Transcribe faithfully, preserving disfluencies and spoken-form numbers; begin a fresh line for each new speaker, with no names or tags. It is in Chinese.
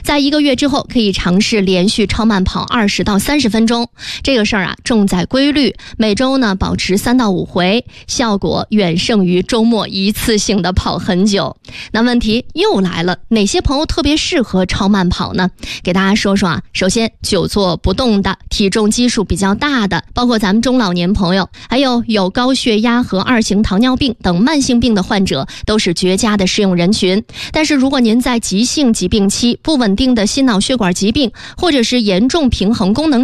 在一个月之后可以尝试连续超慢跑二十到三十分钟。这个事儿啊重在规律，每周呢保持三到五回，效果远胜于周末一次性的跑很久。那问题又来了，哪些朋友特别适合超慢跑呢？给大家说说啊，首先久坐不动的，体重基数比较大的，包括咱们中老年朋友，还有有高血压和二型糖尿病等慢性病的患者，都是绝佳的适用人群。但是如果您在急性疾病期、不稳定的心脑血管疾病，或者是严重平衡功能